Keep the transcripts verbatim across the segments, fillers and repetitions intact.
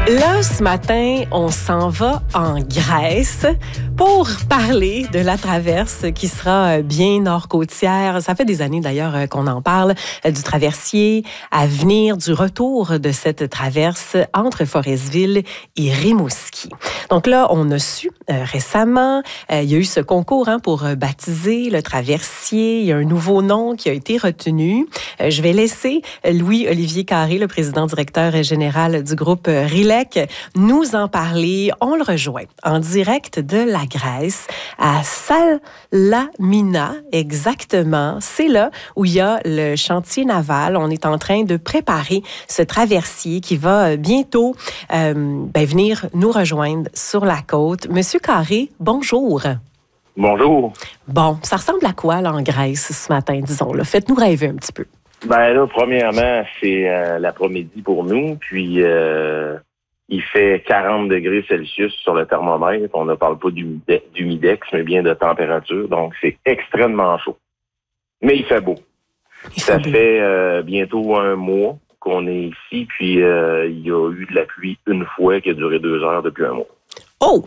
Là, ce matin, on s'en va en Grèce pour parler de la traverse qui sera bien nord-côtière. Ça fait des années d'ailleurs qu'on en parle, du traversier à venir, du retour de cette traverse entre Forestville et Rimouski. Donc là, on a su euh, récemment, euh, il y a eu ce concours hein, pour baptiser le traversier. Il y a un nouveau nom qui a été retenu. Euh, je vais laisser Louis-Olivier Carré, le président directeur général du groupe Rilec, nous en parler. On le rejoint en direct de la Grèce, à Salamina, exactement. C'est là où il y a le chantier naval. On est en train de préparer ce traversier qui va bientôt euh, ben, venir nous rejoindre sur la côte. Monsieur Carré, bonjour. Bonjour. Bon, ça ressemble à quoi là en Grèce ce matin, disons là? Faites-nous rêver un petit peu. Ben là, premièrement, c'est euh, l'après-midi pour nous, puis euh, il fait quarante degrés Celsius sur le thermomètre. On ne parle pas d'humide- d'humidex, mais bien de température, donc c'est extrêmement chaud. Mais il fait beau. Il Ça fait beau. fait euh, bientôt un mois qu'on est ici, puis euh, il y a eu de la pluie une fois qui a duré deux heures depuis un mois. Oh!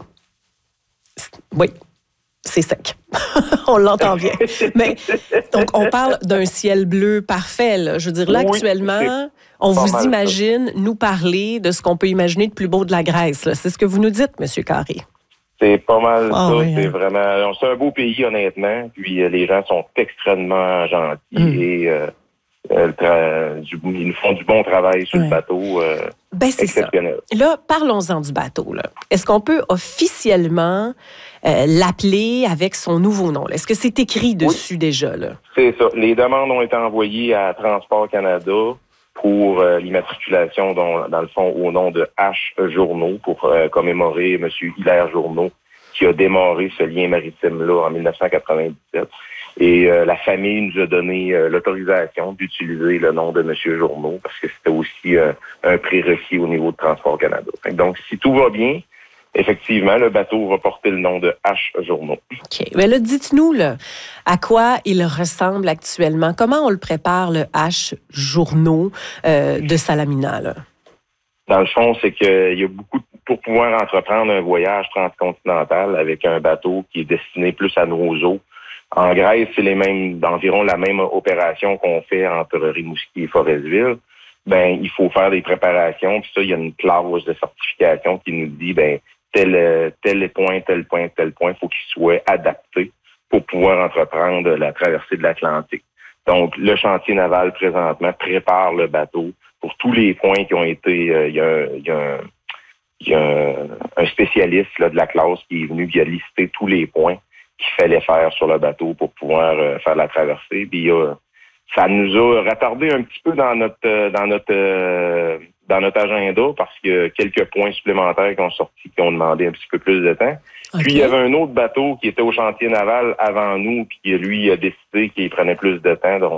Oui, c'est sec. On l'entend bien. Mais donc, on parle d'un ciel bleu parfait. Là. Je veux dire, là, Oui, actuellement, on pas vous mal imagine nous parler de ce qu'on peut imaginer de plus beau de la Grèce. Là. C'est ce que vous nous dites, M. Carré. C'est pas mal Ah ça. oui, C'est hein. vraiment... C'est un beau pays, honnêtement. Puis euh, les gens sont extrêmement gentils Mm. et euh, euh, le tra- du- ils nous font du bon travail sur Ouais. le bateau. Euh, Ben, c'est ça. exceptionnel. Là, parlons-en du bateau. Là. Est-ce qu'on peut officiellement euh, l'appeler avec son nouveau nom? Là? Est-ce que c'est écrit dessus déjà? Là? C'est ça. Les demandes ont été envoyées à Transport Canada pour euh, l'immatriculation, dans, dans le fond, au nom de H. Journeau, pour euh, commémorer M. Hilaire Journeau, qui a démarré ce lien maritime-là en dix-neuf cent quatre-vingt-dix-sept. Et euh, la famille nous a donné euh, l'autorisation d'utiliser le nom de M. Journeau, parce que c'était aussi euh, un prérequis au niveau de Transport Canada. Donc, si tout va bien, effectivement, le bateau va porter le nom de H. Journeau. OK. Mais là, dites-nous là, à quoi il ressemble actuellement. Comment on le prépare, le H Journeau euh, de Salamina? Là? Dans le fond, c'est qu'il y a beaucoup de, pour pouvoir entreprendre un voyage transcontinental avec un bateau qui est destiné plus à nos eaux. En Grèce, c'est les mêmes, d'environ la même opération qu'on fait entre Rimouski et Forestville. Ben, il faut faire des préparations. Puis ça, il y a une clause de certification qui nous dit, ben, tel, tel point, tel point, tel point, il faut qu'il soit adapté pour pouvoir entreprendre la traversée de l'Atlantique. Donc, le chantier naval, présentement, prépare le bateau pour tous les points qui ont été... Euh, il y a, il y a, un, il y a un, un spécialiste là, de la classe qui est venu, qui a listé tous les points qu'il fallait faire sur le bateau pour pouvoir euh, faire la traversée. Puis euh, ça nous a retardé un petit peu dans notre euh, dans notre euh, dans notre agenda parce qu'il y a quelques points supplémentaires qui ont sorti, qui ont demandé un petit peu plus de temps. Okay. Puis il y avait un autre bateau qui était au chantier naval avant nous, puis qui lui a décidé qu'il prenait plus de temps. Donc